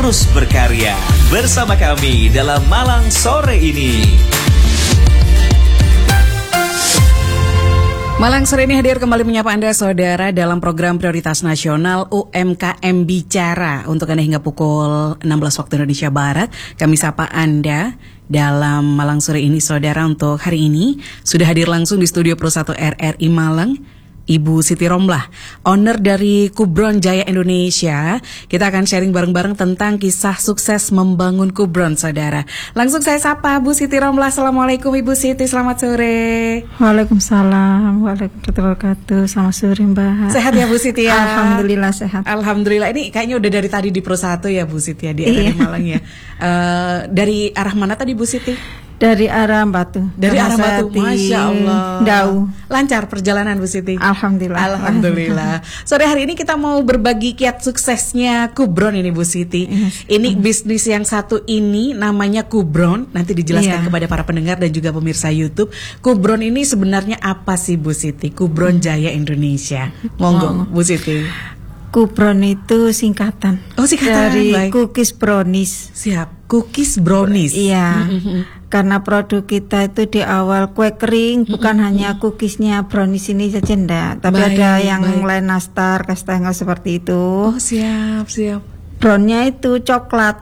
terus berkarya bersama kami dalam Malang sore ini. Malang sore ini hadir kembali menyapa Anda saudara dalam program prioritas nasional UMKM Bicara. Untuk Anda hingga pukul 16 waktu Indonesia Barat, kami sapa Anda dalam Malang sore ini saudara. Untuk hari ini sudah hadir langsung di studio Pro 1 RRI Malang Ibu Siti Romlah, owner dari Kubron Jaya Indonesia. Kita akan sharing bareng-bareng tentang kisah sukses membangun Kubron, saudara. Langsung saya sapa Bu Siti Romlah. Assalamualaikum Ibu Siti, selamat sore. Waalaikumsalam, waalaikumsalam wabarakatuh. Selamat sore Mbak. Sehat ya Bu Siti ya? Alhamdulillah sehat. Alhamdulillah. Ini kayaknya udah dari tadi di Pro 1 ya Bu Siti ya, di RRI Malang ya. Dari arah mana tadi Bu Siti? Dari arah Batu. Dari arah Batu, Masya Allah. Dau. Lancar perjalanan Bu Siti? Alhamdulillah. Alhamdulillah. Sore hari ini kita mau berbagi kiat suksesnya Kubron ini Bu Siti. Ini bisnis yang satu ini namanya Kubron. Nanti dijelaskan kepada para pendengar dan juga pemirsa YouTube. Kubron ini sebenarnya apa sih Bu Siti? Kubron Jaya Indonesia. Monggo Bu Siti. Kubron itu singkatan. Oh, singkatan dari baik. Cookies Brownies. Siap. Cookies Brownies. Iya. Karena produk kita itu di awal kue kering, bukan hanya cookiesnya brownies ini saja enggak, tapi ada yang lain nastar, kastengel seperti itu. Oh, siap. Brownnya itu coklat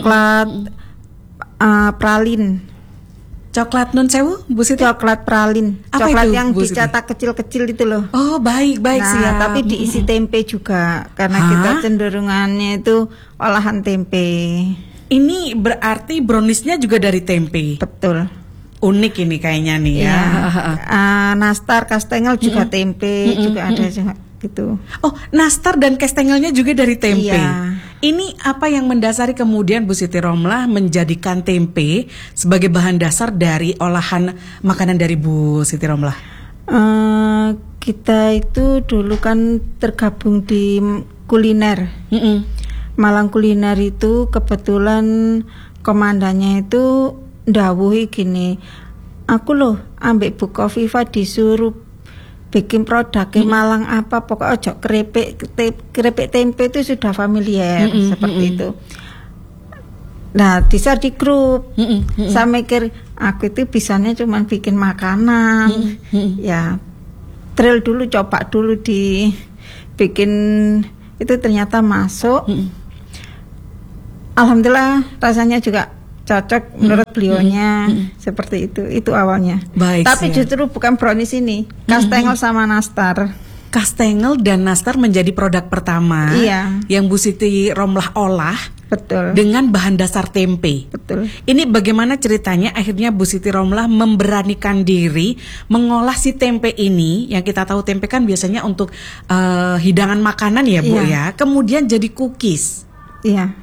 pralin. Coklat nun sewu, Bu Siti? Coklat pralin. Apa coklat itu, yang Bu dicetak kecil-kecil itu loh. Oh, baik Nah, siap. tapi diisi tempe juga, karena kita cenderungannya itu olahan tempe. Ini berarti browniesnya juga dari tempe. Betul. Unik ini kayaknya nih ya. Nastar, kastengel juga tempe, juga ada juga gitu. Oh, nastar dan kastengelnya juga dari tempe. Iya. Ini apa yang mendasari kemudian Bu Siti Romlah menjadikan tempe sebagai bahan dasar dari olahan makanan dari Bu Siti Romlah? Kita itu dulu kan tergabung di kuliner. Malang Kuliner itu kebetulan komandannya itu ndawuhi gini, aku loh ambek Bu Kofifa disuruh bikin produk Malang apa, pokoknya ojo keripik tempe itu sudah familiar seperti itu. Nah, bisa di grup. Saya mikir aku itu bisanya cuma bikin makanan. Ya, trail dulu, coba dulu dibikin, itu ternyata masuk. Alhamdulillah rasanya juga cocok menurut beliaunya. Seperti itu awalnya. Baik, tapi justru bukan brownies ini, kastengel sama nastar. Kastengel dan nastar menjadi produk pertama yang Bu Siti Romlah olah. Betul. Dengan bahan dasar tempe. Betul. Ini bagaimana ceritanya akhirnya Bu Siti Romlah memberanikan diri mengolah si tempe ini, yang kita tahu tempe kan biasanya untuk hidangan makanan ya Bu ya. Kemudian jadi cookies. Iya.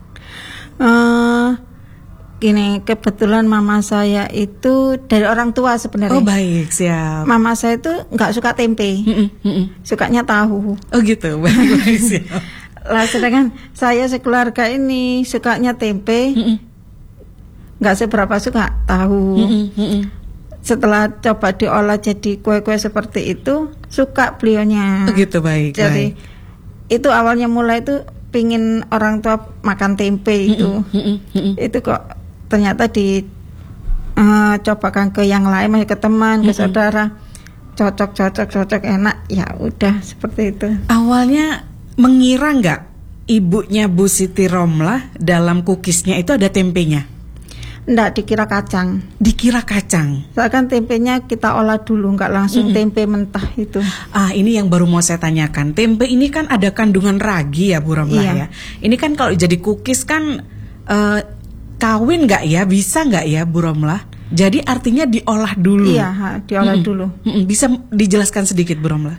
Gini, kebetulan mama saya itu dari orang tua sebenarnya. Oh, baik, siap. Mama saya itu nggak suka tempe, sukanya tahu. Oh gitu, baik, siap. Lah sedangkan saya sekeluarga ini sukanya tempe, nggak seberapa suka tahu. Setelah coba diolah jadi kue-kue seperti itu, suka beliaunya. Oh gitu, baik. Jadi itu awalnya mulai itu pingin orang tua makan tempe itu. Itu kok ternyata cobakan ke yang lain, masih ke teman, ke saudara, cocok enak, ya udah seperti itu. Awalnya mengira nggak ibunya Bu Siti Romlah dalam cookiesnya itu ada tempenya? Nggak, dikira kacang. Dikira kacang. Soalnya kan tempenya kita olah dulu, nggak langsung tempe mentah itu. Ini yang baru mau saya tanyakan. Tempe ini kan ada kandungan ragi ya Bu Romlah ya. Ini kan kalau jadi cookies kan kawin nggak ya? Bisa nggak ya Bu Romlah? Jadi artinya diolah dulu. Iya, diolah dulu. Bisa dijelaskan sedikit Bu Romlah?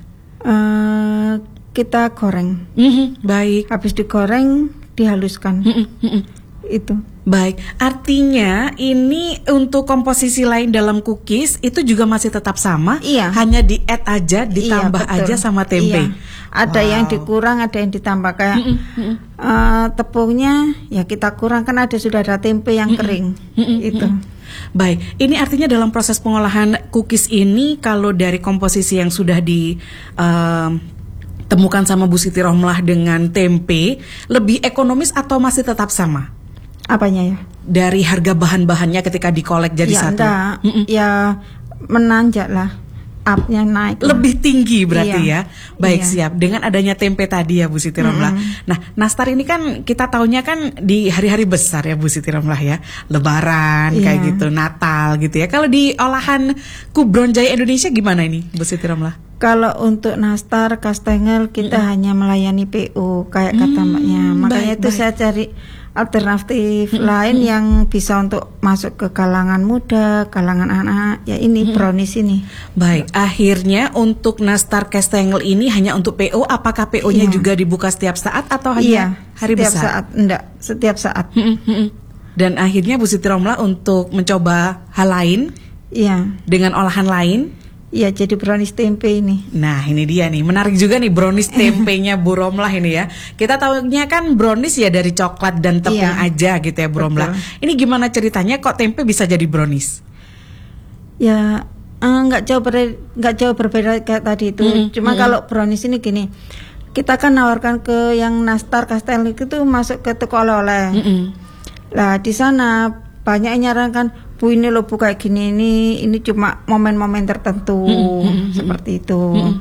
Kita goreng. Baik. Habis digoreng dihaluskan. Itu. Baik, artinya ini untuk komposisi lain dalam cookies itu juga masih tetap sama, hanya di-add aja, ditambah aja sama tempe. Ada yang dikurang, ada yang ditambah, kayak tepungnya ya kita kurang, kan sudah ada tempe yang kering. Itu. Baik, ini artinya dalam proses pengolahan cookies ini kalau dari komposisi yang sudah temukan sama Bu Siti Romlah dengan tempe lebih ekonomis atau masih tetap sama? Apanya ya? Dari harga bahan-bahannya ketika dikolek jadi satu? Enggak, ya menanjak lah, up-nya naik. Lebih tinggi berarti Iya. ya. Baik, Iya. siap. Dengan adanya tempe tadi ya Bu Siti Romlah. Nah, nastar ini kan kita taunya kan di hari-hari besar ya Bu Siti Romlah ya. Lebaran kayak Iya. gitu, Natal gitu ya. Kalau di olahan Kubron Jaya Indonesia gimana ini Bu Siti Romlah? Kalau untuk nastar, kastengel kita hanya melayani PO kayak kata mbaknya. Makanya baik, itu baik. saya cari alternatif lain yang bisa untuk masuk ke kalangan muda, kalangan anak. Ya ini brownies ini. Baik, akhirnya untuk nastar kastengel ini hanya untuk PO. Apakah PO-nya Iya. juga dibuka setiap saat atau hanya Iya, hari setiap besar? saat. Enggak, setiap saat. Dan akhirnya Bu Siti Romlah untuk mencoba hal lain Iya. dengan olahan lain. Iya, jadi brownies tempe ini. Nah ini dia nih, menarik juga nih brownies tempenya Bu Romlah ini ya. Kita tahunya kan brownies ya dari coklat dan tepung Iya. aja gitu ya Bu Romlah. Betul. Ini gimana ceritanya kok tempe bisa jadi brownies? Ya nggak jauh berbeda kayak tadi itu. Cuma kalau brownies ini gini, kita kan nawarkan ke yang nastar kastengel itu masuk ke toko oleh-oleh. Lah di sana banyak yang nyarankan, Bu ini loh Bu kayak gini, ini cuma momen-momen tertentu seperti itu.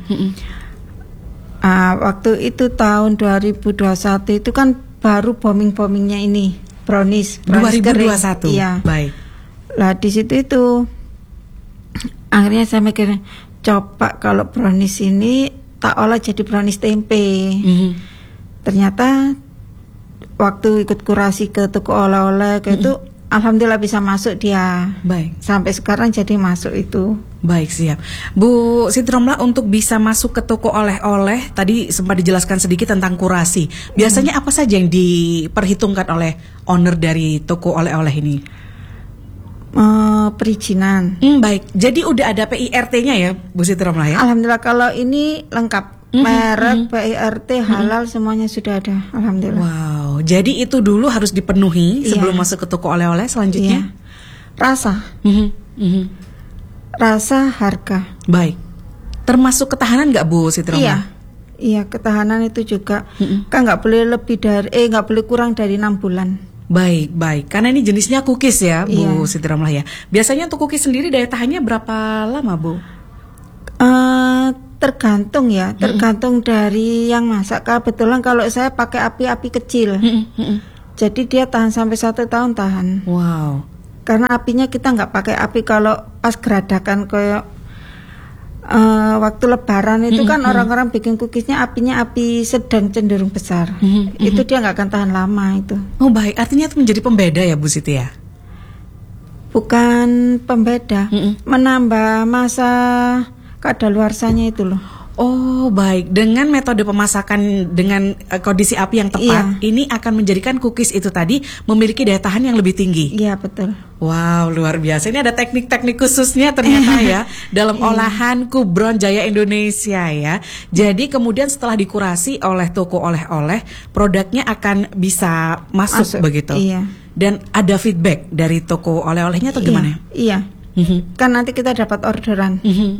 Waktu itu tahun 2021 itu kan baru booming-boomingnya ini brownies 2021. kering. Iya. Baik. Lah di situ itu akhirnya saya mikir, coba kalau brownies ini tak olah jadi brownies tempe. Ternyata waktu ikut kurasi ke toko oleh-oleh itu alhamdulillah bisa masuk dia. Baik. Sampai sekarang jadi masuk itu. Baik, siap. Bu Siti Romlah, untuk bisa masuk ke toko oleh-oleh, tadi sempat dijelaskan sedikit tentang kurasi. Biasanya apa saja yang diperhitungkan oleh owner dari toko oleh-oleh ini? Perizinan. Baik, jadi udah ada PIRT-nya ya Bu Siti Romlah ya? Alhamdulillah kalau ini lengkap. Merek, PIRT, halal semuanya sudah ada. Alhamdulillah. Wow, jadi itu dulu harus dipenuhi Iya. sebelum masuk ke toko oleh-oleh selanjutnya? Iya. Rasa, rasa, harga. Baik, termasuk ketahanan nggak Bu Siti Romlah? Iya, ketahanan itu juga kan nggak boleh lebih dari nggak boleh kurang dari 6 bulan. Baik, baik. Karena ini jenisnya cookies ya Bu Iya. Siti Romlah ya. Biasanya untuk cookies sendiri daya tahannya berapa lama Bu? Tergantung ya, tergantung dari yang masak. Kebetulan kalau saya pakai api-api kecil, jadi dia tahan sampai 1 tahun tahan. Wow. Karena apinya kita nggak pakai api kalau pas geradakan kayak waktu Lebaran itu kan orang-orang bikin cookiesnya apinya api sedang cenderung besar. Itu dia nggak akan tahan lama itu. Oh baik, artinya itu menjadi pembeda ya Bu Siti ya? Bukan pembeda, menambah masa kadaluarsanya itu loh. Oh baik, dengan metode pemasakan dengan kondisi api yang tepat, ini akan menjadikan cookies itu tadi memiliki daya tahan yang lebih tinggi. Iya betul. Wow, luar biasa. Ini ada teknik-teknik khususnya ternyata ya dalam olahan Kubron Jaya Indonesia ya. Jadi kemudian setelah dikurasi oleh toko oleh-oleh, produknya akan bisa masuk begitu. Iya. Dan ada feedback dari toko oleh-olehnya atau gimana? Iya. Kan nanti kita dapat orderan.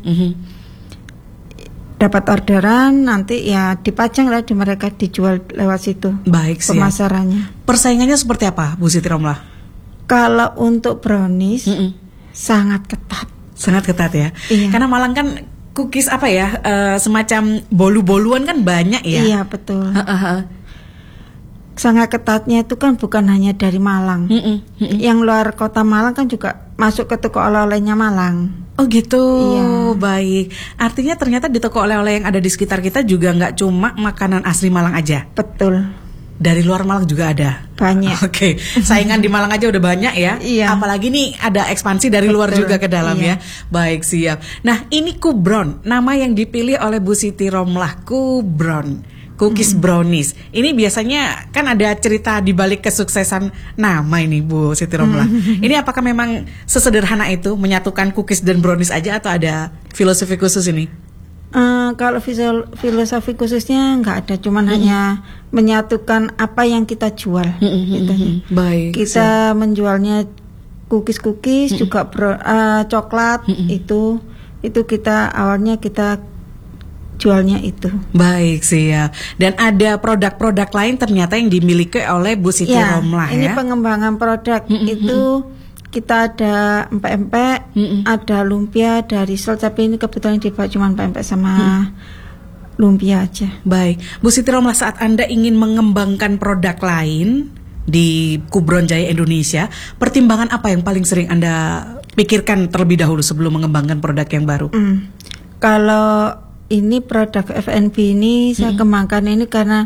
Dapat orderan, nanti ya dipajang lah di mereka, dijual lewat situ. Baik, siap. Pemasarannya. Persaingannya seperti apa Bu Siti Romlah? Kalau untuk brownies sangat ketat. Sangat ketat ya. Iya. Karena Malang kan cookies apa ya, semacam bolu-boluan kan banyak ya. Iya betul. Sangat ketatnya itu kan bukan hanya dari Malang. Yang luar kota Malang kan juga masuk ke toko oleh-olehnya Malang. Oh gitu, Iya. baik. Artinya ternyata di toko oleh-oleh yang ada di sekitar kita juga nggak cuma makanan asli Malang aja. Betul. Dari luar Malang juga ada. Banyak. Oke, saingan di Malang aja udah banyak ya. Iya. Apalagi nih ada ekspansi dari luar Betul. juga ke dalam Iya. ya. Baik, siap. Nah, ini Kubron, nama yang dipilih oleh Bu Siti Romlah, Kubron. Cookies brownies. Ini biasanya kan ada cerita di balik kesuksesan nama ini Bu Siti Romlah. Ini apakah memang sesederhana itu menyatukan cookies dan brownies aja atau ada filosofi khusus ini? Kalau filosofi khususnya nggak ada, cuman hanya menyatukan apa yang kita jual. Gitu. Baik. Kita menjualnya cookies juga coklat, itu kita awalnya kita jualnya itu. Baik, siap. Dan ada produk-produk lain ternyata yang dimiliki oleh Bu Siti Romlah ya. Ini pengembangan produk itu kita ada empek-empek, ada lumpia dari risol, tapi ini kebetulan dibuat cuma empek-empek sama lumpia aja. Baik, Bu Siti Romlah, saat Anda ingin mengembangkan produk lain di Kubron Jaya Indonesia, pertimbangan apa yang paling sering Anda pikirkan terlebih dahulu sebelum mengembangkan produk yang baru? Kalau ini produk F&B ini saya kembangkan ini karena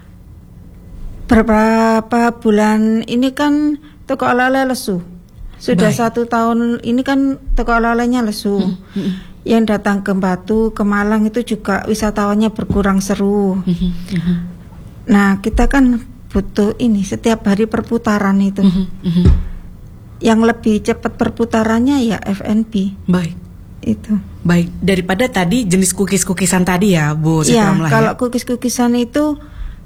beberapa bulan ini kan toko oleh-oleh lesu. Sudah 1 tahun ini kan toko oleh-olehnya lesu. Yang datang ke Batu, ke Malang itu juga wisatawannya berkurang seru. Nah, kita kan butuh ini setiap hari perputaran itu. Yang lebih cepat perputarannya ya F&B. Baik. Itu. Baik, daripada tadi jenis cookies-cookisan tadi ya, Bu Siti Romlah. Kalau cookies-cookisan itu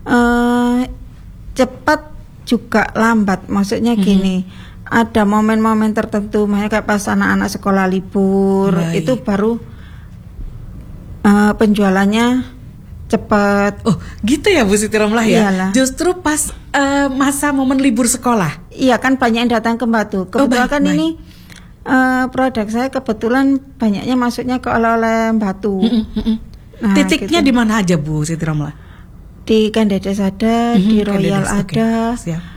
cepat juga lambat. Maksudnya gini, ada momen-momen tertentu, kayak pas anak-anak sekolah libur, itu baru penjualannya cepat. Oh, gitu ya Bu Siti Romlah ya. Iyalah. Justru pas masa momen libur sekolah. Iya kan, banyak yang datang ke Batu. Kebetulan ini produk saya kebetulan banyaknya masuknya ke oleh-oleh Batu. Nah, titiknya gitu. di mana aja Bu Siti Romlah? Di Kandedes ada, di Royal ada,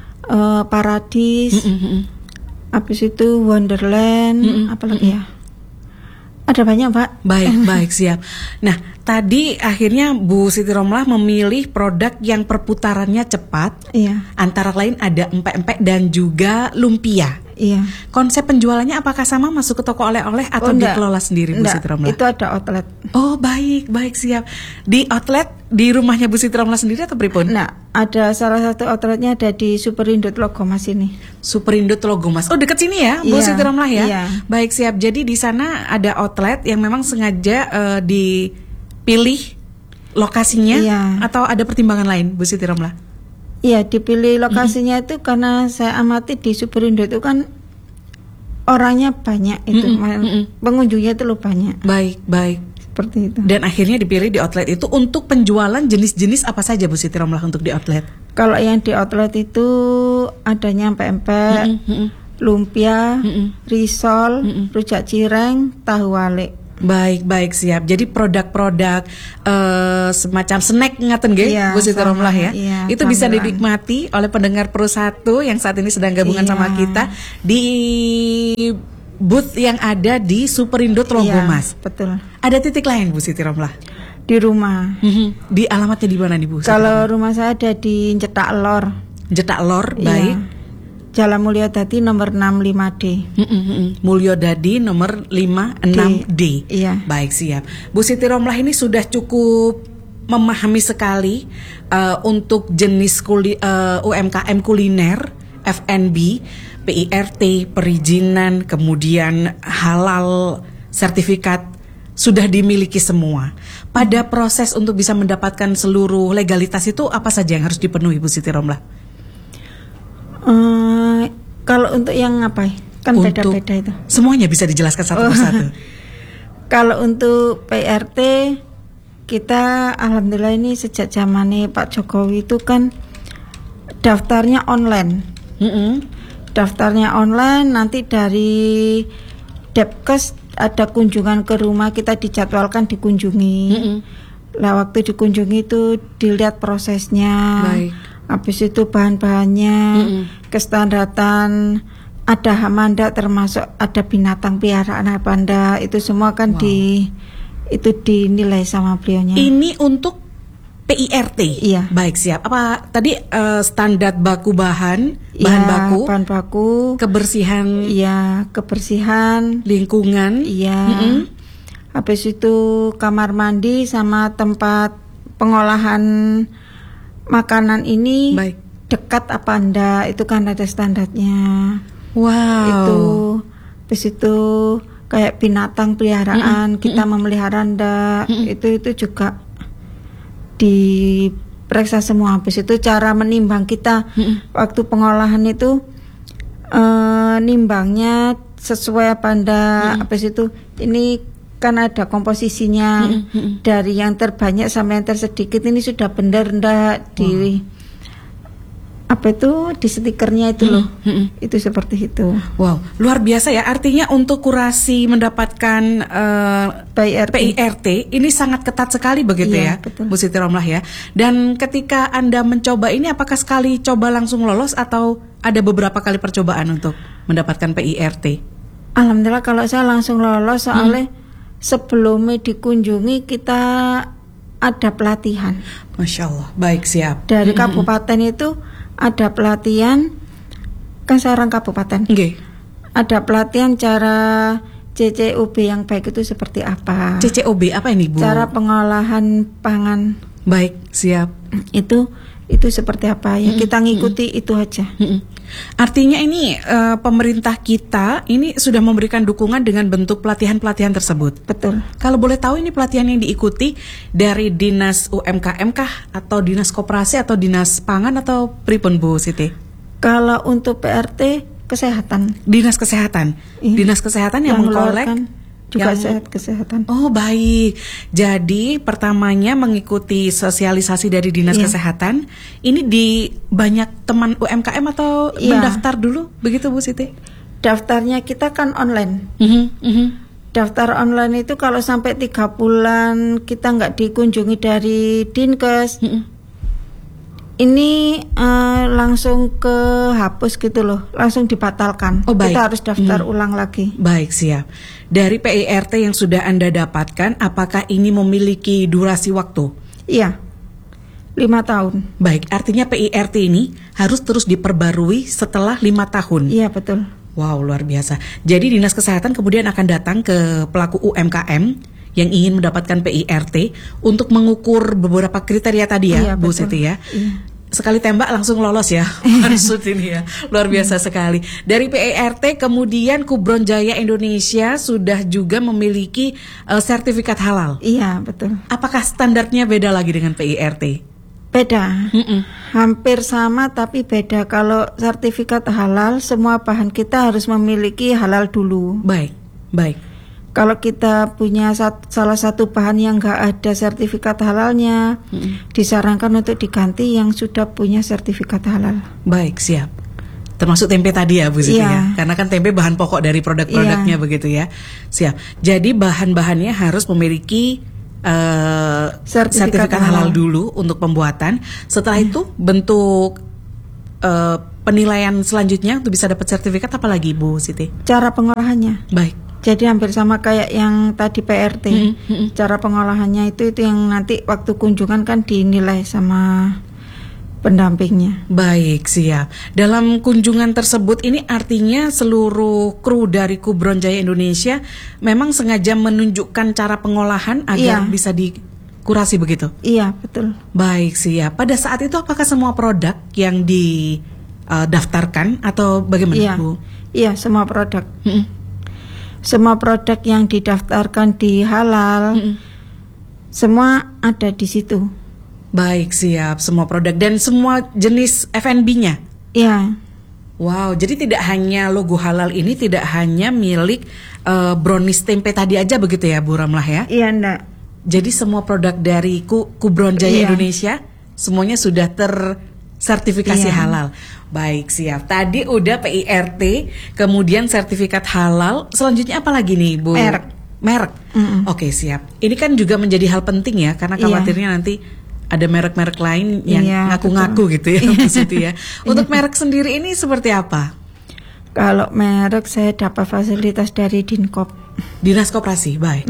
Paradis, habis itu Wonderland, apalagi ya? Ada banyak, Pak. Baik, siap. Nah, tadi akhirnya Bu Siti Romlah memilih produk yang perputarannya cepat. Iya. Antara lain ada empek-empek dan juga lumpia. Iya. Konsep penjualannya apakah sama, masuk ke toko oleh-oleh atau dikelola sendiri Bu Siti Romlah? Itu ada outlet. Oh, baik, siap. Di outlet di rumahnya Bu Siti Romlah sendiri atau pripun? Nah, ada salah satu outletnya ada di Superindut Logomas ini. Superindut Logomas. Oh, dekat sini ya, Bu Siti Romlah ya? Iya. Baik, siap. Jadi di sana ada outlet yang memang sengaja dipilih lokasinya, atau ada pertimbangan lain, Bu Siti Romlah? Iya, dipilih lokasinya itu karena saya amati di Superindo itu kan orangnya banyak itu, pengunjungnya itu banyak. Baik. Seperti itu. Dan akhirnya dipilih di outlet itu untuk penjualan jenis-jenis apa saja Bu Siti Romlah untuk di outlet? Kalau yang di outlet itu adanya empek-empek, lumpia, risol, rujak cireng, tahu wale. Baik, siap. Jadi produk-produk semacam snack ngaten nggih, Bu Siti Romlah ya. Itu bisa dinikmati oleh pendengar Pro 1 yang saat ini sedang gabungan sama kita di booth yang ada di Superindo Logomas. Betul. Ada titik lain Bu Siti Romlah? Di rumah. Di alamatnya di mana nih Bu? Kalau rumah saya ada di Jetak Lor. Jetak Lor, baik. Jalan Mulyodadi nomor 65D. Mulyodadi nomor 56D. Iya. Baik, siap. Bu Siti Romlah ini sudah cukup memahami sekali untuk jenis UMKM kuliner, F&B, PIRT, perizinan, kemudian halal, sertifikat sudah dimiliki semua. Pada proses untuk bisa mendapatkan seluruh legalitas itu apa saja yang harus dipenuhi Bu Siti Romlah? Kalau untuk yang apa? Kan beda-beda itu. Semuanya bisa dijelaskan satu persatu. Kalau untuk PRT kita alhamdulillah ini sejak zamannya Pak Jokowi itu kan daftarnya online. Daftarnya online, nanti dari Depkes ada kunjungan ke rumah, kita dijadwalkan dikunjungi. Lah waktu dikunjungi itu dilihat prosesnya. Baik. Habis itu bahan-bahannya, kestandardan, ada hamanda termasuk ada binatang piaraan apa anda, itu semua kan itu dinilai sama beliaunya. Ini untuk PIRT. Iya. Baik, siap. Apa tadi standar baku bahan baku, kebersihan. Iya, kebersihan, lingkungan. Iya. Habis itu kamar mandi sama tempat pengolahan makanan ini dekat apa enggak, itu kan ada standarnya. Itu habis itu kayak binatang peliharaan kita memelihara enggak, itu juga diperiksa semua. Habis itu cara menimbang kita waktu pengolahan itu nimbangnya sesuai apa enggak. Habis itu ini kan ada komposisinya dari yang terbanyak sampai yang tersedikit ini sudah benar ndak di apa itu di stikernya itu loh. Itu seperti itu. Wow, luar biasa ya. Artinya untuk kurasi mendapatkan PIRT ini sangat ketat sekali begitu ya, betul. Bu Siti Romlah ya. Dan ketika Anda mencoba ini, apakah sekali coba langsung lolos atau ada beberapa kali percobaan untuk mendapatkan PIRT? Alhamdulillah kalau saya langsung lolos, soalnya sebelumnya dikunjungi kita ada pelatihan. Masya Allah, baik, siap. Dari kabupaten itu ada pelatihan, kan seorang kabupaten. Okay. Ada pelatihan cara CCOB yang baik itu seperti apa. CCOB apa ini, Bu? Cara pengolahan pangan. Baik, siap. Itu seperti apa ya, kita ngikuti itu aja. Artinya ini pemerintah kita ini sudah memberikan dukungan dengan bentuk pelatihan-pelatihan tersebut. Betul. Kalau boleh tahu ini pelatihan yang diikuti dari Dinas UMKM kah atau Dinas Koperasi atau Dinas Pangan atau pripun, Bu Siti? Kalau untuk PRT kesehatan. Dinas Kesehatan. Dinas Kesehatan yang mengkolek juga kesehatan. Oh, baik. Jadi pertamanya mengikuti sosialisasi dari Dinas Kesehatan. Ini di banyak teman UMKM atau mendaftar dulu, begitu Bu Siti? Daftarnya kita kan online. Daftar online itu kalau sampai 3 bulan kita nggak dikunjungi dari Dinkes, ini langsung kehapus gitu loh, langsung dibatalkan. Oh, baik. Kita harus daftar ulang lagi. Baik, siap. Dari PIRT yang sudah Anda dapatkan, apakah ini memiliki durasi waktu? Iya, 5 tahun. Baik, artinya PIRT ini harus terus diperbarui setelah 5 tahun. Iya, betul. Wow, luar biasa. Jadi Dinas Kesehatan kemudian akan datang ke pelaku UMKM yang ingin mendapatkan PIRT untuk mengukur beberapa kriteria tadi ya, Bu Siti ya. Iya. Sekali tembak langsung lolos ya, maksud ini ya, luar biasa sekali. Dari PIRT kemudian Kubron Jaya Indonesia sudah juga memiliki sertifikat halal. Iya, betul. Apakah standarnya beda lagi dengan PIRT? Beda, hampir sama tapi beda. Kalau sertifikat halal, semua bahan kita harus memiliki halal dulu. Baik, baik. Kalau kita punya salah satu bahan yang nggak ada sertifikat halalnya, disarankan untuk diganti yang sudah punya sertifikat halal. Baik, siap. Termasuk tempe tadi ya, Bu Siti ya? Karena kan tempe bahan pokok dari produk-produknya begitu ya. Siap. Jadi bahan-bahannya harus memiliki sertifikat halal dulu untuk pembuatan. Setelah itu bentuk penilaian selanjutnya untuk bisa dapat sertifikat apa lagi, Bu Siti? Cara pengolahannya. Baik. Jadi hampir sama kayak yang tadi PRT. Cara pengolahannya itu yang nanti waktu kunjungan kan dinilai sama pendampingnya. Baik, siap. Dalam kunjungan tersebut ini artinya seluruh kru dari Kubron Jaya Indonesia memang sengaja menunjukkan cara pengolahan agar bisa dikurasi begitu? Iya, betul. Baik, siap. Pada saat itu apakah semua produk yang didaftarkan atau bagaimana, Bu? Iya, semua produk. Semua produk yang didaftarkan di halal, semua ada di situ. Baik, siap. Semua produk dan semua jenis F&B-nya? Iya. Wow, jadi tidak hanya logo halal ini tidak hanya milik brownies tempe tadi aja begitu ya, Bu Romlah ya? Iya, enggak. Jadi semua produk dari Kubron Jaya Indonesia semuanya sudah tersertifikasi halal. Baik, siap. Tadi udah PIRT, kemudian sertifikat halal. Selanjutnya apa lagi nih, Bu? Merek. Oke, siap. Ini kan juga menjadi hal penting ya, karena khawatirnya nanti ada merek-merek lain yang ngaku-ngaku gitu ya, maksudnya ya. Untuk merek sendiri ini seperti apa? Kalau merek saya dapat fasilitas dari Dinkop. Dinas Koperasi, baik.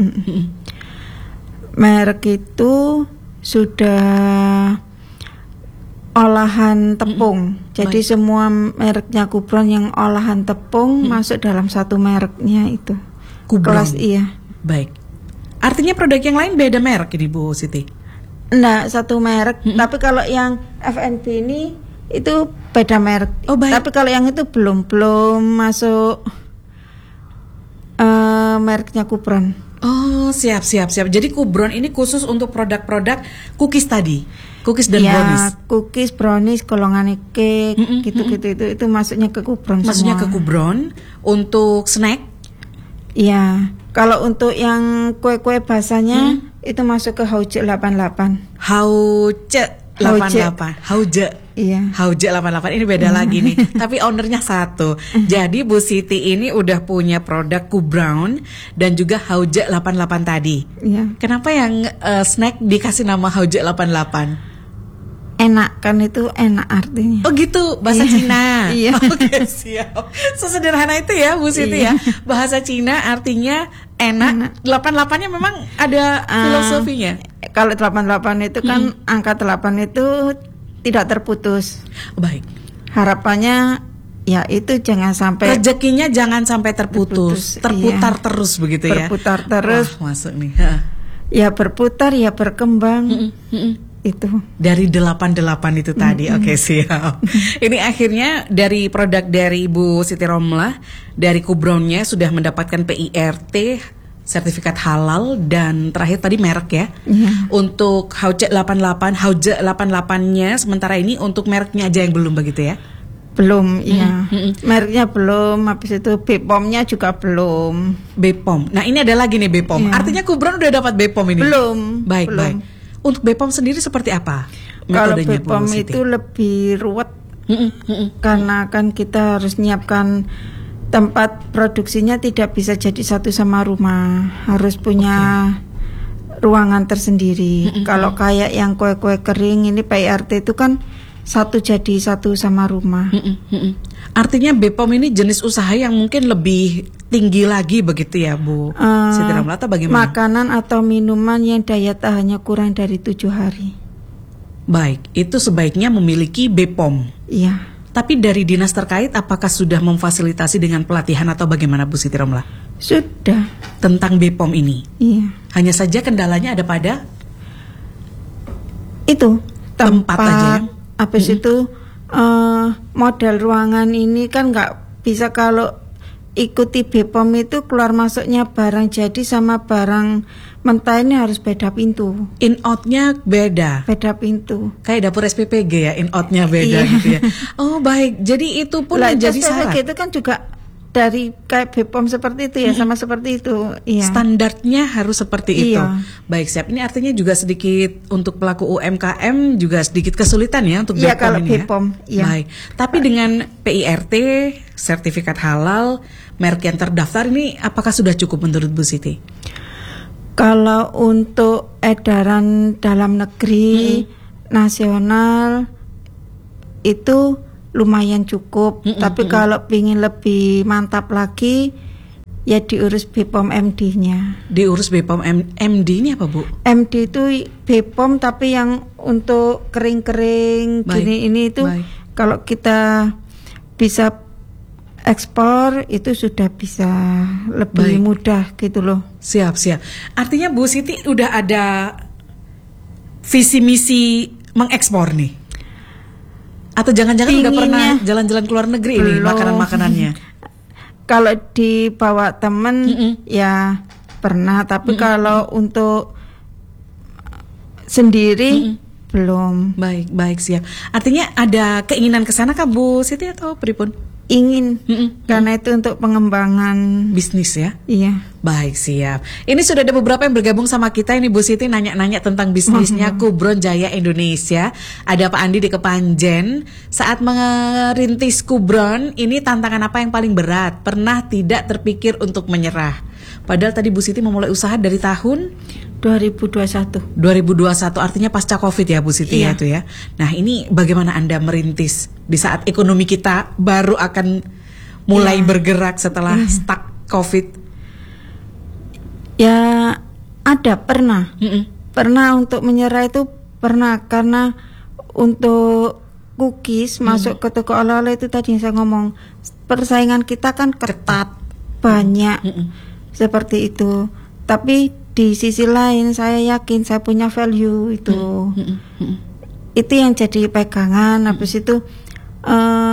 Merek itu sudah olahan tepung. Jadi semua mereknya Kubron yang olahan tepung masuk dalam satu mereknya itu. Kubron. Kelas Baik. Artinya produk yang lain beda merek ini, Bu Siti? Enggak, satu merek. Tapi kalau yang F&B ini itu beda merek. Oh, baik. Tapi kalau yang itu belum masuk mereknya Kubron. Oh, siap. Jadi Kubron ini khusus untuk produk-produk cookies tadi. Cookies dan brownies. Cookies, brownies, golongan cake, gitu-gitu itu masuknya ke Kubron. Masuknya semua. ke Kubron. Untuk snack? Iya. Kalau untuk yang kue-kue basahnya itu masuk ke Hauce 88. Hauce 88. Hauce. Iya. Hauce 88 ini beda lagi nih. Tapi ownernya satu. Jadi Bu Siti ini udah punya produk Ku Brown dan juga Hauce 88 tadi. Iya. Kenapa yang snack dikasih nama Hauce 88? Enak kan, itu enak artinya. Oh gitu, bahasa Cina. Iya. Oke, siap. Sesederhana itu ya Bu Siti ya. Bahasa Cina artinya enak. 88-nya memang ada filosofinya. Kalau 88 itu kan angka 8 itu tidak terputus. Baik. Harapannya ya itu jangan sampai rezekinya jangan sampai terputus. Terputar terus begitu ya. Berputar terus. Wah, masuk nih. Ya berputar, ya berkembang. Itu dari 88 itu tadi. Oke, siap. Ini akhirnya dari produk dari Ibu Siti Romlah dari Ku Brown-nya sudah mendapatkan PIRT, sertifikat halal, dan terakhir tadi merek ya. Untuk Hauce 88-nya sementara ini untuk mereknya aja yang belum begitu ya. Belum, iya. Mereknya belum, habis itu BPOM-nya juga belum. BPOM. Nah, ini ada lagi nih BPOM. Artinya Ku Brown udah dapat BPOM ini. Belum. Baik. Untuk BPOM sendiri seperti apa? Kalau BPOM itu lebih ruwet, karena kan kita harus menyiapkan tempat produksinya, tidak bisa jadi satu sama rumah, harus punya ruangan tersendiri. Kalau kayak yang kue-kue kering ini PIRT itu kan satu jadi satu sama rumah. Artinya BPOM ini jenis usaha yang mungkin lebih tinggi lagi begitu ya Bu Siti Romlah, atau bagaimana? Makanan atau minuman yang daya tahannya kurang dari 7 hari. Baik, itu sebaiknya memiliki BPOM. Iya. Tapi dari dinas terkait apakah sudah memfasilitasi dengan pelatihan atau bagaimana Bu Siti Romlah? Sudah. Tentang BPOM ini? Iya. Hanya saja kendalanya ada pada? Itu, tempat aja. Habis itu model ruangan ini kan nggak bisa, kalau ikuti BPOM itu keluar masuknya barang jadi sama barang mentah ini harus beda pintu. In out-nya beda. Beda pintu. Kayak dapur SPPG ya, in out-nya beda gitu ya. Oh baik, jadi itu pun menjadi syarat. Itu kan juga dari kayak BPOM seperti itu ya, sama seperti itu. Iya. Standarnya harus seperti itu. Iya. Baik, siap. Ini artinya juga sedikit untuk pelaku UMKM juga sedikit kesulitan ya untuk BPOM kalau ini BPOM, ya. Baik. Tapi dengan PIRT, sertifikat halal, merek yang terdaftar ini apakah sudah cukup menurut Bu Siti? Kalau untuk edaran dalam negeri, nasional itu lumayan cukup. Tapi kalau ingin lebih mantap lagi, ya diurus BPOM MD-nya. Diurus BPOM MD ini apa Bu? MD itu BPOM tapi yang untuk kering-kering gini ini itu kalau kita bisa ekspor itu sudah bisa lebih mudah gitu loh. Siap. Artinya Bu Siti udah ada visi misi mengekspor nih? Atau jangan-jangan udah pernah jalan-jalan ke luar negeri ini makanan-makanannya? Kalau dibawa temen ya pernah, tapi kalau untuk sendiri belum. Baik, siap. Artinya ada keinginan ke sana kah Bu Siti atau pripun? Ingin, karena itu untuk pengembangan bisnis ya. Iya. Baik, siap. Ini sudah ada beberapa yang bergabung sama kita. Ini Bu Siti nanya-nanya tentang bisnisnya Ku Brown Jaya Indonesia. Ada Pak Andi di Kepanjen. Saat merintis Ku Brown, ini tantangan apa yang paling berat? Pernah tidak terpikir untuk menyerah? Padahal tadi Bu Siti memulai usaha dari tahun 2021 artinya pasca Covid ya Bu Siti ya itu ya. Nah ini bagaimana Anda merintis di saat ekonomi kita baru akan mulai bergerak setelah stuck Covid? Ya ada, pernah untuk menyerah itu pernah, karena untuk cookies masuk ke toko oleh-oleh itu tadi yang saya ngomong, persaingan kita kan ketat, banyak seperti itu. Tapi di sisi lain saya yakin saya punya value itu. Itu yang jadi pegangan. Habis itu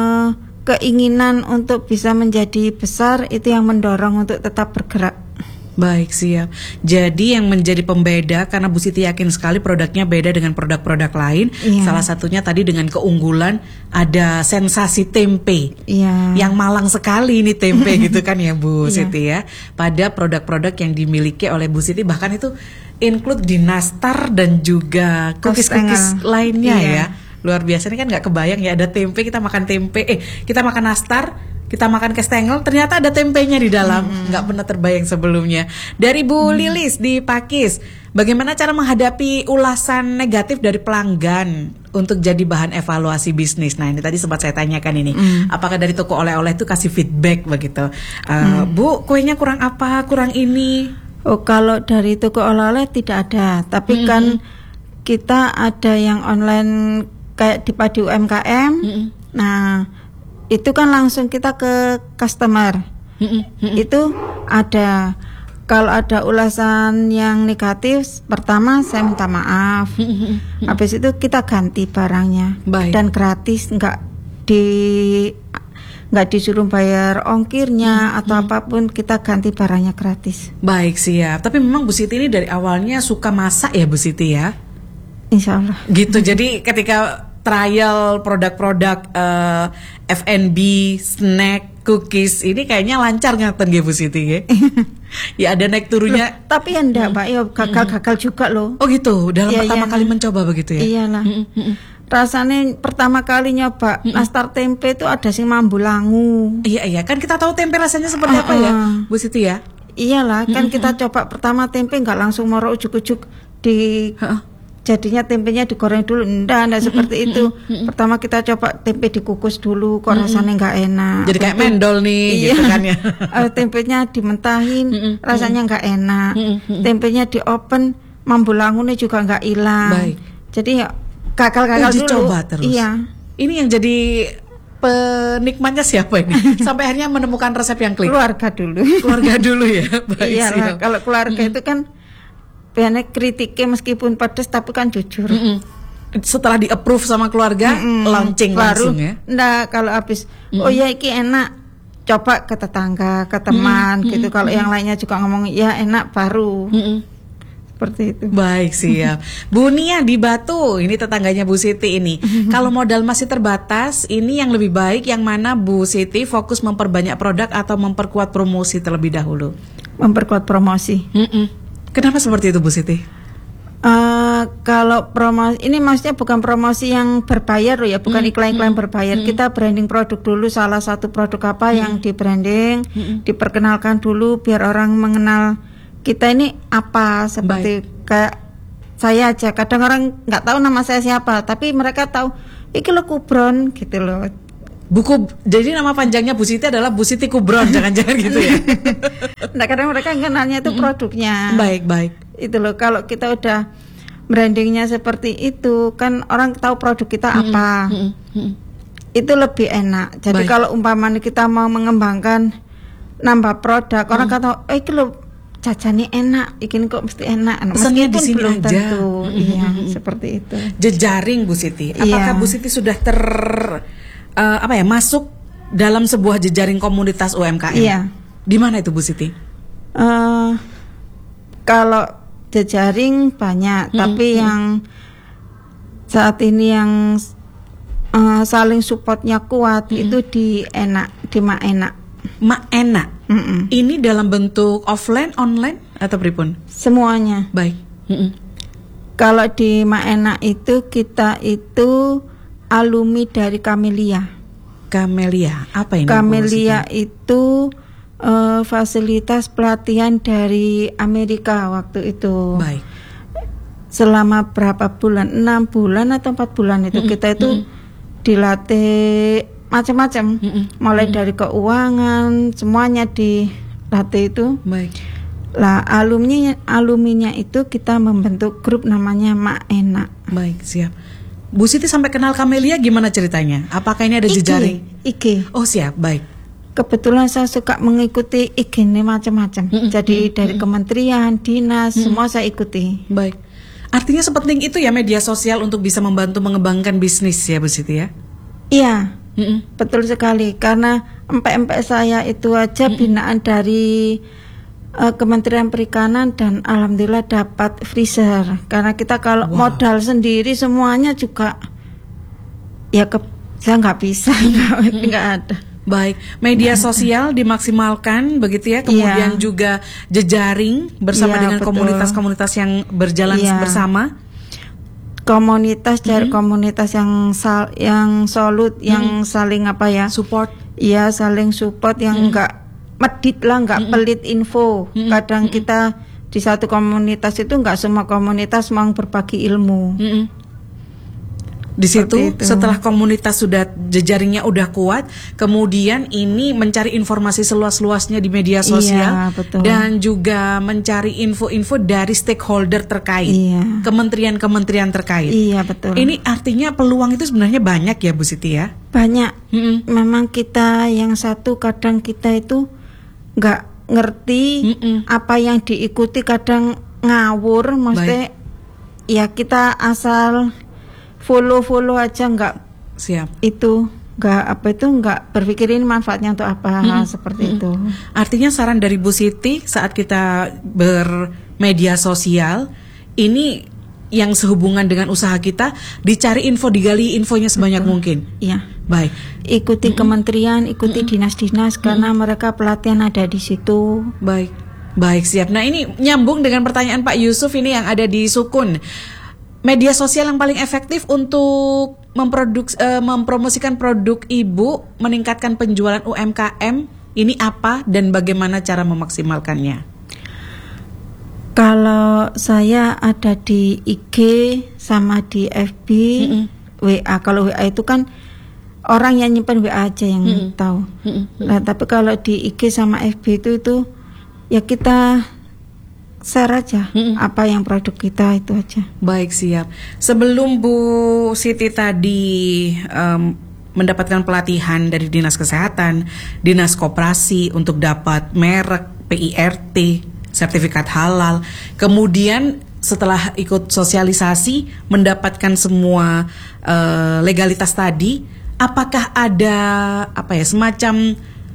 keinginan untuk bisa menjadi besar itu yang mendorong untuk tetap bergerak. Baik, siap. Jadi yang menjadi pembeda, karena Bu Siti yakin sekali produknya beda dengan produk-produk lain. Salah satunya tadi dengan keunggulan ada sensasi tempe. Yang malang sekali ini tempe gitu kan ya Bu Siti ya. Pada produk-produk yang dimiliki oleh Bu Siti, bahkan itu include di nastar dan juga cookies-cookies lainnya ya. Luar biasa, ini kan nggak kebayang ya, ada tempe, kita makan tempe, kita makan nastar, kita makan kastengel, ternyata ada tempenya di dalam. Nggak pernah terbayang sebelumnya. Dari Bu Lilis di Pakis, bagaimana cara menghadapi ulasan negatif dari pelanggan untuk jadi bahan evaluasi bisnis? Nah, ini tadi sempat saya tanyakan ini. Apakah dari toko oleh-oleh itu kasih feedback begitu? Bu, kuenya kurang apa, kurang ini? Oh, kalau dari toko oleh-oleh tidak ada. Tapi kan kita ada yang online kayak di Padi UMKM. Nah, itu kan langsung kita ke customer. Itu ada. Kalau ada ulasan yang negatif, pertama saya minta maaf. Habis itu kita ganti barangnya. Dan gratis, nggak disuruh bayar ongkirnya atau apapun, kita ganti barangnya gratis. Baik, siap. Tapi memang Bu Siti ini dari awalnya suka masak ya Bu Siti ya? Insya Allah. Gitu, jadi ketika trial produk-produk F&B, snack, cookies ini kayaknya lancar ngaten nggih Bu Siti ya. Ya ada naik turunnya. Tapi ya enggak Mbak, ya gagal-gagal juga loh. Oh gitu, dalam pertama kali mencoba begitu ya? Iyalah. Rasanya pertama kali nyoba nastar tempe itu ada sing mambu langu. Iya, kan kita tahu tempe rasanya seperti apa ya Bu Siti ya? Iyalah, kan kita coba pertama tempe nggak langsung moro ujuk-ujuk di jadinya tempenya digoreng dulu. Enggak seperti itu. Pertama kita coba tempe dikukus dulu, kok rasanya nggak enak. Jadi kayak mendol nih gitu kan ya. Tempenya dimentahin, rasanya nggak enak. Tempenya di oven, mambu langunya juga nggak hilang. Jadi ya gagal-gagal dulu. Coba terus. Iya. Ini yang jadi penikmatnya siapa ini? Sampai akhirnya menemukan resep yang klik. Keluarga dulu. Keluarga dulu ya. Baik, iyalah, kalau keluarga itu kan banyak kritiknya meskipun pedes tapi kan jujur. Setelah di approve sama keluarga, launching langsung ya. Enggak, kalau habis oh ya iki enak, coba ke tetangga, ke teman gitu. Kalau yang lainnya juga ngomong ya enak, baru seperti itu. Baik, siap. Bu Nia di Batu, ini tetangganya Bu Siti ini. Kalau modal masih terbatas, ini yang lebih baik yang mana Bu Siti fokus memperbanyak produk atau memperkuat promosi terlebih dahulu? Memperkuat promosi. Kenapa seperti itu Bu Siti? Kalau promosi ini maksudnya bukan promosi yang berbayar loh ya, bukan iklan-iklan berbayar. Kita branding produk dulu, salah satu produk apa yang di branding, diperkenalkan dulu biar orang mengenal kita ini apa. Seperti kayak saya aja, kadang orang nggak tahu nama saya siapa, tapi mereka tahu iki lo Kubron gitu loh. Jadi nama panjangnya Bu Siti adalah Bu Siti Kubron, jangan-jangan gitu ya? Nah, kadang mereka kenalnya itu produknya. Baik. Itu loh, kalau kita udah brandingnya seperti itu, kan orang tahu produk kita apa. Itu lebih enak. Jadi kalau umpamanya kita mau mengembangkan nambah produk, orang kata, iki lo cacani enak, ini kok mesti enak. Pesannya di sini belum aja. Tentu. Iya, seperti itu. Jejaring Bu Siti. Apakah Bu Siti sudah masuk dalam sebuah jejaring komunitas UMKM? Iya. Di mana itu Bu Siti? Kalau jejaring banyak, tapi yang saat ini yang saling supportnya kuat itu di Mak Enak. Mak Enak. Ini dalam bentuk offline, online atau pripun? Semuanya. Baik. Kalau di Mak Enak itu kita itu alumni dari Camellia. Apa ini? Camellia itu fasilitas pelatihan dari Amerika waktu itu. Baik. Selama berapa bulan? 6 bulan atau 4 bulan itu kita itu dilatih macam-macam. Mulai dari keuangan, semuanya dilatih itu. Baik. Lah alumninya itu kita membentuk grup namanya Mak Enak. Baik, siap. Bu Siti sampai kenal Camellia gimana ceritanya? Apakah ini ada jejaring? IG. Oh, siap, baik. Kebetulan saya suka mengikuti IG ini macam-macam. Jadi dari kementerian, dinas, semua saya ikuti. Baik. Artinya sepenting itu ya media sosial untuk bisa membantu mengembangkan bisnis ya Bu Siti ya? Iya, betul sekali. Karena empek-empek saya itu aja binaan dari Kementerian Perikanan, dan alhamdulillah dapat freezer. Karena kita kalau modal sendiri semuanya juga ya saya nggak bisa, nggak ada. Baik, media sosial dimaksimalkan begitu ya, kemudian juga jejaring bersama dengan komunitas-komunitas yang berjalan bersama. Komunitas dari komunitas yang solid, yang saling support. Iya, saling support, yang enggak medit lah, enggak pelit info. Kadang kita di satu komunitas itu enggak semua komunitas mau berbagi ilmu. Di situ setelah komunitas sudah jejaringnya udah kuat, kemudian ini mencari informasi seluas-luasnya di media sosial, dan juga mencari info-info dari stakeholder terkait, kementerian-kementerian terkait. Iya, betul. Ini artinya peluang itu sebenarnya banyak ya Bu Siti ya? Banyak. Memang kita yang satu kadang kita itu nggak ngerti apa yang diikuti, kadang ngawur, maksudnya ya kita asal follow aja, nggak nggak berpikirin manfaatnya untuk apa, seperti itu. Artinya saran dari Bu Siti saat kita bermedia sosial ini yang sehubungan dengan usaha kita, dicari info, digali infonya sebanyak mungkin. Iya. Baik. Ikuti kementerian, ikuti dinas-dinas, karena mereka pelatihan ada di situ. Baik, siap. Nah, ini nyambung dengan pertanyaan Pak Yusuf ini yang ada di Sukun. Media sosial yang paling efektif untuk mempromosikan produk Ibu, meningkatkan penjualan UMKM, ini apa dan bagaimana cara memaksimalkannya? Kalau saya ada di IG sama di FB, WA. Kalau WA itu kan orang yang nyimpen WA aja yang tahu. Nah, tapi kalau di IG sama FB itu ya kita share aja apa yang produk kita, itu aja. Baik, siap. Sebelum Bu Siti tadi mendapatkan pelatihan dari Dinas Kesehatan, Dinas Koperasi untuk dapat merek, PIRT, sertifikat halal. Kemudian setelah ikut sosialisasi mendapatkan semua legalitas tadi, apakah ada semacam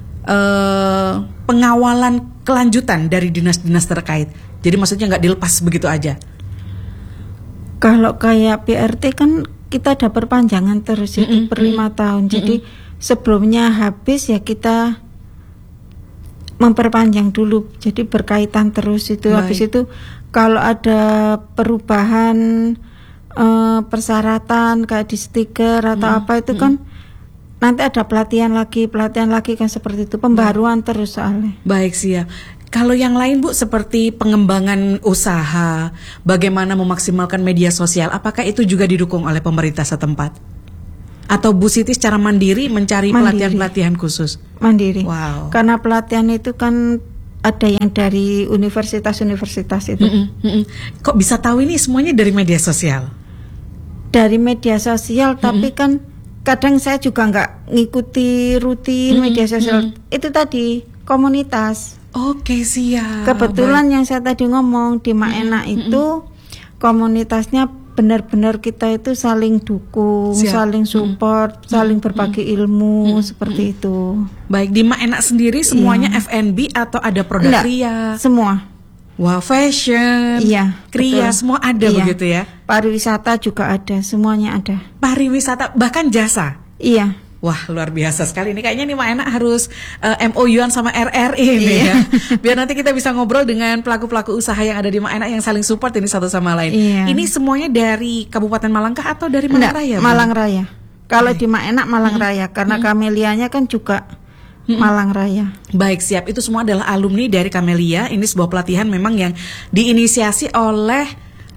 pengawalan kelanjutan dari dinas-dinas terkait? Jadi maksudnya nggak dilepas begitu aja. Kalau kayak PRT kan kita ada perpanjangan terus itu per 5 tahun. Jadi sebelumnya habis ya kita memperpanjang dulu. Jadi berkaitan terus itu. Habis itu kalau ada perubahan persyaratan kayak di stiker atau apa itu kan nanti ada pelatihan lagi kan, seperti itu, pembaruan terus soalnya. Baik, siap. Kalau yang lain Bu, seperti pengembangan usaha, bagaimana memaksimalkan media sosial, apakah itu juga didukung oleh pemerintah setempat? Atau Bu Siti secara mandiri mencari pelatihan-pelatihan khusus? Mandiri. Wow. Karena pelatihan itu kan ada yang dari universitas-universitas itu. Kok bisa tahu ini semuanya dari media sosial? Dari media sosial, tapi kan kadang saya juga nggak ngikuti rutin media sosial. Itu tadi komunitas. Oke, siap. Kebetulan yang saya tadi ngomong di Maenak itu komunitasnya benar-benar kita itu saling dukung, saling support, saling berbagi ilmu, seperti itu. Baik, di Maenak sendiri semuanya F&B atau ada produk kria? Semua. Wah, fashion, kria, betul. Semua ada begitu ya? Pariwisata juga ada, semuanya ada. Pariwisata, bahkan jasa? Iya. Wah, luar biasa sekali. Ini kayaknya nih Maenak harus MOU-an sama RRI nih ya. Biar nanti kita bisa ngobrol dengan pelaku-pelaku usaha yang ada di Maenak yang saling support ini satu sama lain. Ini semuanya dari Kabupaten Malang kah atau dari Malang Raya? Malang Raya. Kalau di Maenak Malang Raya, karena Kamelianya kan juga Malang Raya. Baik, siap. Itu semua adalah alumni dari Kamelia. Ini sebuah pelatihan memang yang diinisiasi oleh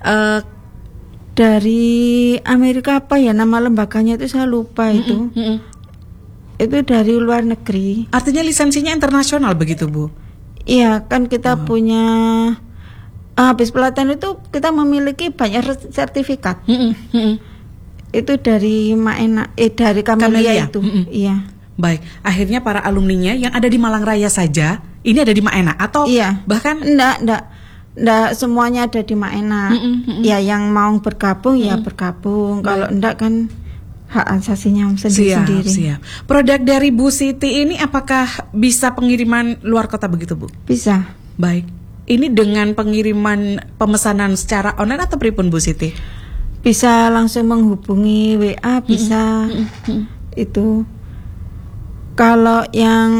dari Amerika, apa ya nama lembaganya itu, saya lupa itu. Itu dari luar negeri. Artinya lisensinya internasional begitu, Bu? Iya, kan kita punya habis pelatihan itu kita memiliki banyak sertifikat. Itu dari Maenak, dari Kamelia itu. Iya. Baik, akhirnya para alumninya yang ada di Malang Raya saja, ini ada di Maenak atau bahkan enggak semuanya ada di Maenak. Ya yang mau bergabung ya bergabung. Kalau enggak kan hak asasinya sendiri-sendiri. Siap. Produk dari Bu Siti ini apakah bisa pengiriman luar kota begitu, Bu? Bisa. Baik. Ini dengan pengiriman pemesanan secara online atau pripun Bu Siti? Bisa langsung menghubungi WA, bisa itu. Kalau yang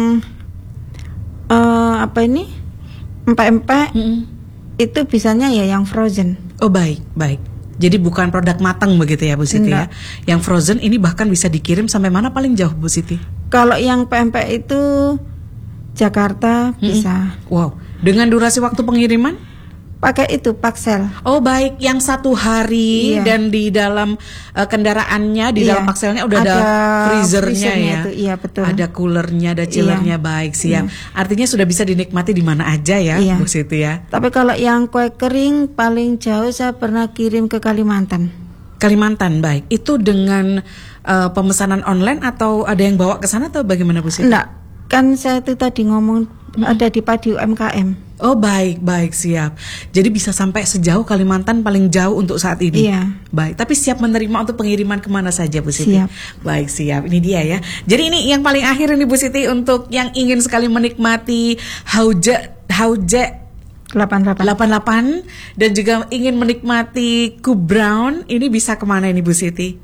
empek-empek itu bisanya ya yang frozen. Oh baik. Jadi bukan produk matang begitu ya Bu Siti ya? Yang frozen ini bahkan bisa dikirim sampai mana paling jauh Bu Siti? Kalau yang empek itu Jakarta bisa. Wow. Dengan durasi waktu pengiriman? Pakai itu paksel. Oh baik, yang 1 hari dan di dalam kendaraannya, di dalam pakselnya udah ada freezernya ya. Itu. Iya betul. Ada coolernya, ada chillernya, baik siap. Artinya sudah bisa dinikmati di mana aja ya, Bu Siti ya. Tapi kalau yang kue kering paling jauh saya pernah kirim ke Kalimantan. Kalimantan, baik. Itu dengan pemesanan online atau ada yang bawa ke sana atau bagaimana Bu Siti? Enggak, kan saya itu tadi ngomong ada di Padi UMKM. Oh baik siap. Jadi bisa sampai sejauh Kalimantan paling jauh untuk saat ini. Iya. Baik, tapi siap menerima untuk pengiriman kemana saja Bu Siti? Siap. Baik siap, ini dia ya. Jadi ini yang paling akhir ini Bu Siti untuk yang ingin sekali menikmati Hauja 88 dan juga ingin menikmati Ku Brown, ini bisa kemana ini Bu Siti?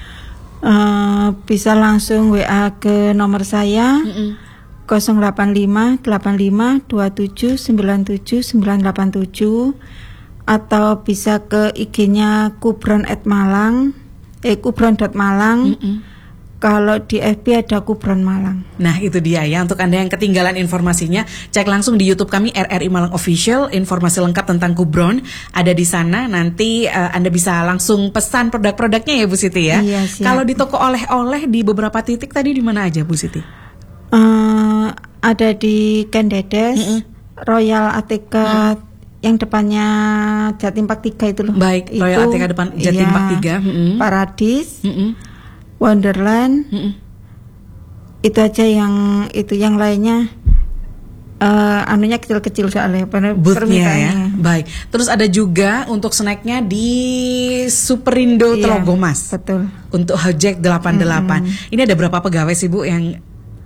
Bisa langsung WA ke nomor saya 085 85 27 97 987 atau bisa ke IG-nya kubron@malang kubron.malang. Kalau di FB ada Kubron Malang. Nah itu dia ya, untuk Anda yang ketinggalan informasinya, cek langsung di YouTube kami RRI Malang Official. Informasi lengkap tentang Kubron ada di sana. Nanti Anda bisa langsung pesan produk-produknya ya Bu Siti ya. Iya, siap. Kalau di toko oleh-oleh di beberapa titik tadi di mana aja Bu Siti? Ada di Kendedes, Royal ATK yang depannya Jatim Park 3 itu loh. Baik, Royal ATK depan Jatim Park 3. Paradis, Wonderland. Itu aja yang lainnya anunya kecil-kecil soalnya boothnya ya. Baik. Terus ada juga untuk snacknya di Superindo Telogomas. Betul. Untuk Hojek 88. Ini ada berapa pegawai sih Bu yang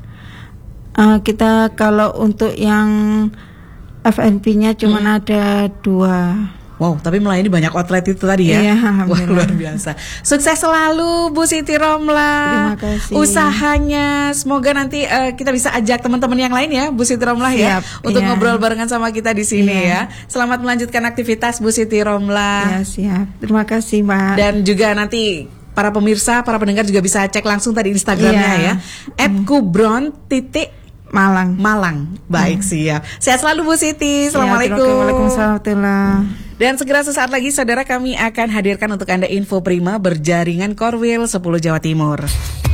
kita kalau untuk yang F&B-nya cuma ada 2. Wow, tapi melayani banyak outlet itu tadi ya. Iya, wah luar biasa. Sukses selalu Bu Siti Romlah. Terima kasih. Usahanya, semoga nanti kita bisa ajak teman-teman yang lain ya, Bu Siti Romlah ya, untuk ngobrol barengan sama kita di sini ya. Selamat melanjutkan aktivitas Bu Siti Romlah. Ya, siap. Terima kasih, Mbak. Dan juga nanti para pemirsa, para pendengar juga bisa cek langsung tadi Instagramnya ya. @kubron_Malang. Baik, siap. Sehat selalu Bu Siti. Assalamualaikum. Waalaikumsalam. Dan segera sesaat lagi saudara kami akan hadirkan untuk Anda info prima berjaringan Korwil 10 Jawa Timur.